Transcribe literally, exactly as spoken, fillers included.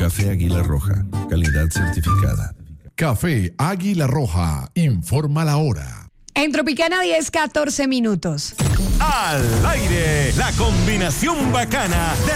Café Águila Roja, calidad certificada. Café Águila Roja, informa la hora. En Tropicana diez, catorce minutos. Al aire, la combinación bacana de